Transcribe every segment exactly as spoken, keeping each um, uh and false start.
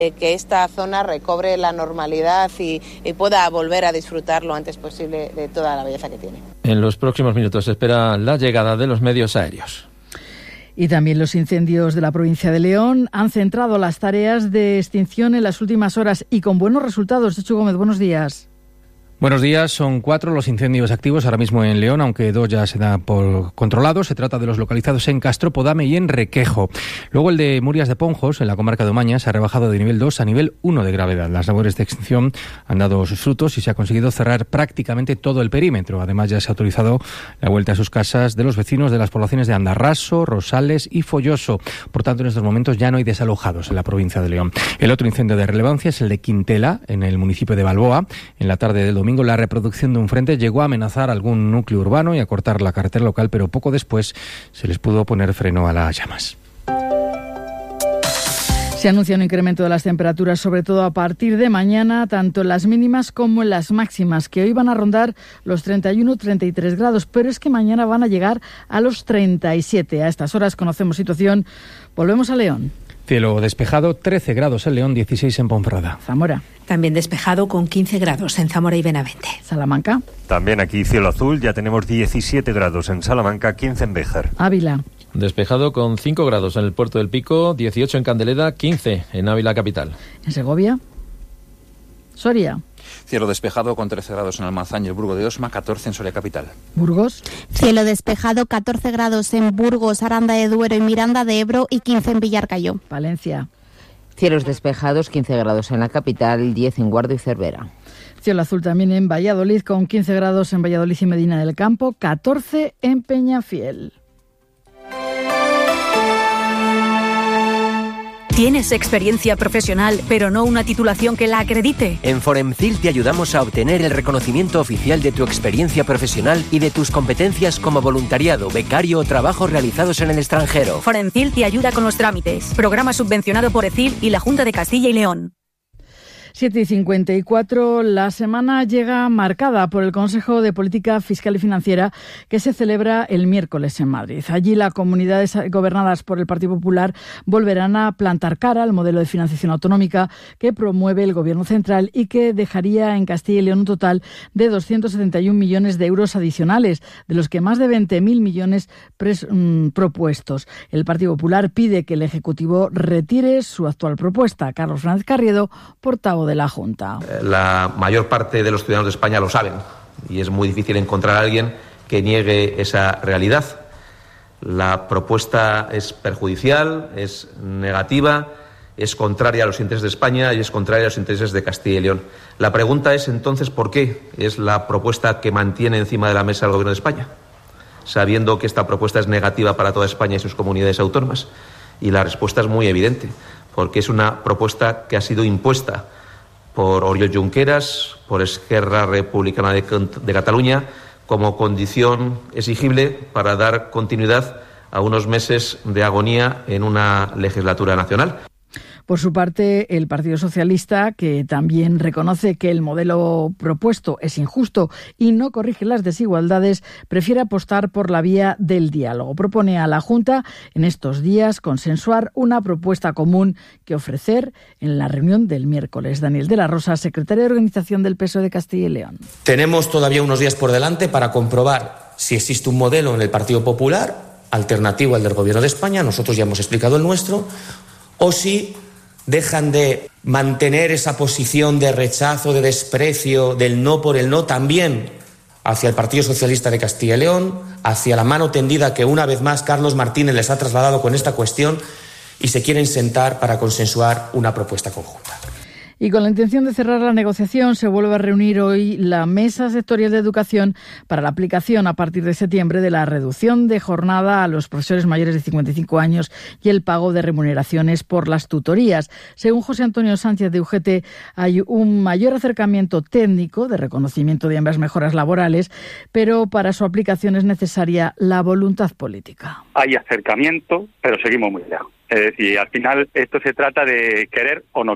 que esta zona recobre la normalidad y, y pueda volver a disfrutar lo antes posible de toda la belleza que tiene. En los próximos minutos se espera la llegada de los medios aéreos. Y también los incendios de la provincia de León han centrado las tareas de extinción en las últimas horas y con buenos resultados. Chechu Gómez, buenos días. Buenos días, son cuatro los incendios activos ahora mismo en León, aunque dos ya se dan por controlados. Se trata de los localizados en Castropodame y en Requejo. Luego el de Murias de Ponjos, en la comarca de Omaña, se ha rebajado de nivel dos a nivel uno de gravedad. Las labores de extinción han dado sus frutos y se ha conseguido cerrar prácticamente todo el perímetro. Además, ya se ha autorizado la vuelta a sus casas de los vecinos de las poblaciones de Andarraso, Rosales y Folloso. Por tanto, en estos momentos ya no hay desalojados en la provincia de León. El otro incendio de relevancia es el de Quintela, en el municipio de Balboa. En la tarde del domingo, la reproducción de un frente llegó a amenazar algún núcleo urbano y a cortar la carretera local, pero poco después se les pudo poner freno a las llamas. Se anuncia un incremento de las temperaturas, sobre todo a partir de mañana, tanto en las mínimas como en las máximas, que hoy van a rondar los treinta y uno a treinta y tres grados, pero es que mañana van a llegar a los treinta y siete. A estas horas conocemos situación. Volvemos a León. Cielo despejado, trece grados en León, dieciséis en Ponferrada. Zamora. También despejado con quince grados en Zamora y Benavente. Salamanca. También aquí cielo azul, ya tenemos diecisiete grados en Salamanca, quince en Béjar. Ávila. Despejado con cinco grados en el Puerto del Pico, dieciocho en Candeleda, quince en Ávila capital. En Segovia. Soria. Cielo despejado con trece grados en Almanzán y el Burgo de Osma, catorce en Soria capital. Burgos. Cielo despejado, catorce grados en Burgos, Aranda de Duero y Miranda de Ebro y quince en Villarcayo. Valencia. Cielos despejados, quince grados en la capital, diez en Guardo y Cervera. Cielo azul también en Valladolid, con quince grados en Valladolid y Medina del Campo, catorce en Peñafiel. ¿Tienes experiencia profesional, pero no una titulación que la acredite? En Foremcil te ayudamos a obtener el reconocimiento oficial de tu experiencia profesional y de tus competencias como voluntariado, becario o trabajos realizados en el extranjero. Foremcil te ayuda con los trámites. Programa subvencionado por E C I L y la Junta de Castilla y León. siete y cincuenta y cuatro, la semana llega marcada por el Consejo de Política Fiscal y Financiera que se celebra el miércoles en Madrid. Allí las comunidades gobernadas por el Partido Popular volverán a plantar cara al modelo de financiación autonómica que promueve el Gobierno central y que dejaría en Castilla y León un total de doscientos setenta y un millones de euros adicionales, de los que más de veinte mil millones pres, mmm, propuestos. El Partido Popular pide que el Ejecutivo retire su actual propuesta. Carlos Fernández Carriedo, portavoz de la Junta. La mayor parte de los ciudadanos de España lo saben y es muy difícil encontrar a alguien que niegue esa realidad. La propuesta es perjudicial, es negativa, es contraria a los intereses de España y es contraria a los intereses de Castilla y León. La pregunta es entonces ¿por qué es la propuesta que mantiene encima de la mesa el Gobierno de España, sabiendo que esta propuesta es negativa para toda España y sus comunidades autónomas? Y la respuesta es muy evidente, porque es una propuesta que ha sido impuesta por Oriol Junqueras, por Esquerra Republicana de, de Cataluña, como condición exigible para dar continuidad a unos meses de agonía en una legislatura nacional. Por su parte, el Partido Socialista, que también reconoce que el modelo propuesto es injusto y no corrige las desigualdades, prefiere apostar por la vía del diálogo. Propone a la Junta en estos días consensuar una propuesta común que ofrecer en la reunión del miércoles. Daniel de la Rosa, secretario de Organización del P S O E de Castilla y León. Tenemos todavía unos días por delante para comprobar si existe un modelo en el Partido Popular alternativo al del Gobierno de España, nosotros ya hemos explicado el nuestro, o si dejan de mantener esa posición de rechazo, de desprecio, del no por el no, también hacia el Partido Socialista de Castilla y León, hacia la mano tendida que una vez más Carlos Martínez les ha trasladado con esta cuestión, y se quieren sentar para consensuar una propuesta conjunta. Y con la intención de cerrar la negociación, se vuelve a reunir hoy la Mesa Sectorial de Educación para la aplicación a partir de septiembre de la reducción de jornada a los profesores mayores de cincuenta y cinco años y el pago de remuneraciones por las tutorías. Según José Antonio Sánchez de U G T, hay un mayor acercamiento técnico de reconocimiento de ambas mejoras laborales, pero para su aplicación es necesaria la voluntad política. Hay acercamiento, pero seguimos muy lejos. Es decir, al final esto se trata de querer o no querer.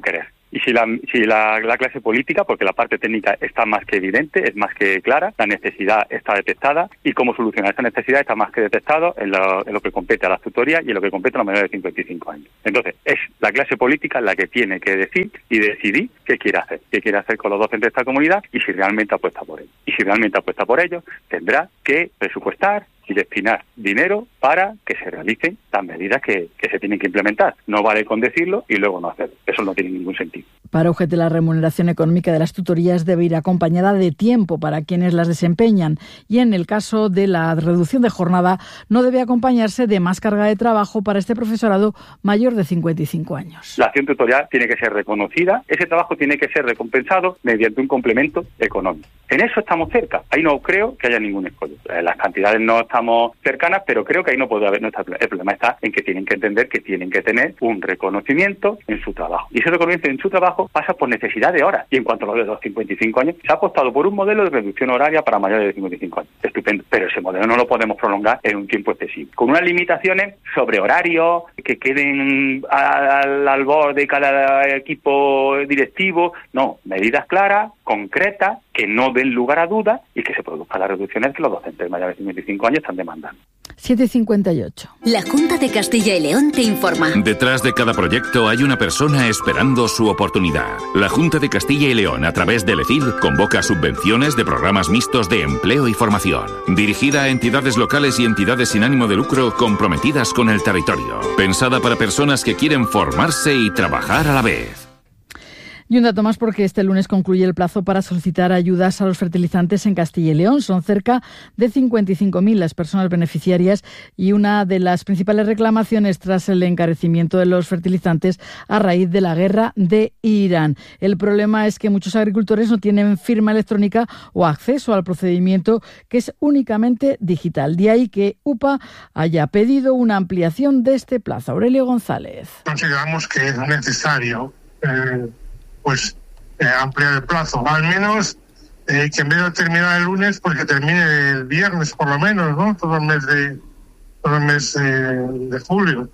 Y si, la, si la, la clase política, porque la parte técnica está más que evidente, es más que clara, la necesidad está detectada y cómo solucionar esa necesidad está más que detectado en lo, en lo que compete a las tutorías y en lo que compete a los menores de cincuenta y cinco años. Entonces, es la clase política la que tiene que decir y decidir qué quiere hacer, qué quiere hacer con los docentes de esta comunidad y si realmente apuesta por ellos. Y si realmente apuesta por ellos, tendrá que presupuestar y destinar dinero para que se realicen las medidas que, que se tienen que implementar. No vale con decirlo y luego no hacerlo. Eso no tiene ningún sentido. Para U G T, la remuneración económica de las tutorías debe ir acompañada de tiempo para quienes las desempeñan y en el caso de la reducción de jornada no debe acompañarse de más carga de trabajo para este profesorado mayor de cincuenta y cinco años. La acción tutorial tiene que ser reconocida, ese trabajo tiene que ser recompensado mediante un complemento económico. En eso estamos cerca. Ahí no creo que haya ningún escollo. Las cantidades no estamos cercanas, pero creo que ahí no puede haber. No está, el problema está en que tienen que entender que tienen que tener un reconocimiento en su trabajo. Y ese reconocimiento en su trabajo pasa por necesidad de horas. Y en cuanto a lo de los cincuenta y cinco años, se ha apostado por un modelo de reducción horaria para mayores de cincuenta y cinco años. Estupendo. Pero ese modelo no lo podemos prolongar en un tiempo excesivo. Con unas limitaciones sobre horarios que queden al albor de cada equipo directivo. No, medidas claras, concretas, que no den lugar a dudas y que se produzcan las reducciones que los docentes mayores de cincuenta y cinco años están demandando. siete cincuenta y ocho. La Junta de Castilla y León te informa. Detrás de cada proyecto hay una persona esperando su oportunidad. La Junta de Castilla y León, a través del E C I L, convoca subvenciones de programas mixtos de empleo y formación, dirigida a entidades locales y entidades sin ánimo de lucro comprometidas con el territorio. Pensada para personas que quieren formarse y trabajar a la vez. Y un dato más porque este lunes concluye el plazo para solicitar ayudas a los fertilizantes en Castilla y León. Son cerca de cincuenta y cinco mil las personas beneficiarias y una de las principales reclamaciones tras el encarecimiento de los fertilizantes a raíz de la guerra de Irán. El problema es que muchos agricultores no tienen firma electrónica o acceso al procedimiento, que es únicamente digital. De ahí que U P A haya pedido una ampliación de este plazo. Aurelio González. Consideramos que es necesario eh... pues eh, ampliar el plazo, al menos eh, que en vez de terminar el lunes, pues que termine el viernes por lo menos, ¿no? Todo el mes de todo el mes eh, de julio.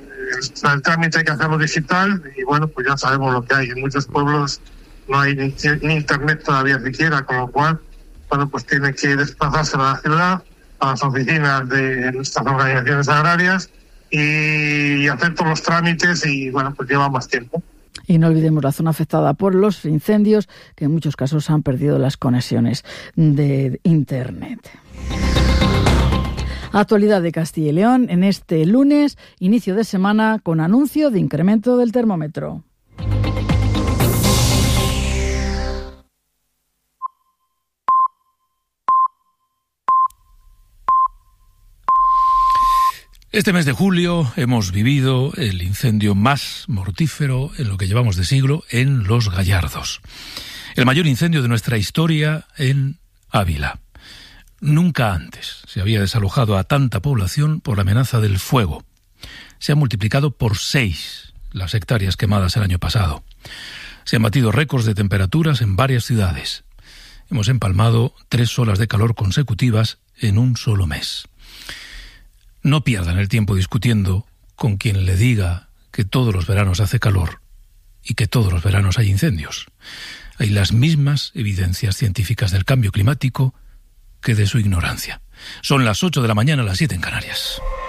Eh, el trámite hay que hacerlo digital y bueno, pues ya sabemos lo que hay. En muchos pueblos no hay ni, ni internet todavía siquiera, con lo cual, bueno, pues tiene que desplazarse a la ciudad, a las oficinas de nuestras organizaciones agrarias y, y hacer todos los trámites y bueno, pues lleva más tiempo. Y no olvidemos la zona afectada por los incendios, que en muchos casos han perdido las conexiones de Internet. Actualidad de Castilla y León en este lunes, inicio de semana, con anuncio de incremento del termómetro. Este mes de julio hemos vivido el incendio más mortífero en lo que llevamos de siglo en Los Gallardos. El mayor incendio de nuestra historia en Ávila. Nunca antes se había desalojado a tanta población por la amenaza del fuego. Se han multiplicado por seis las hectáreas quemadas el año pasado. Se han batido récords de temperaturas en varias ciudades. Hemos empalmado tres olas de calor consecutivas en un solo mes. No pierdan el tiempo discutiendo con quien le diga que todos los veranos hace calor y que todos los veranos hay incendios. Hay las mismas evidencias científicas del cambio climático que de su ignorancia. Son las ocho de la mañana, las siete en Canarias.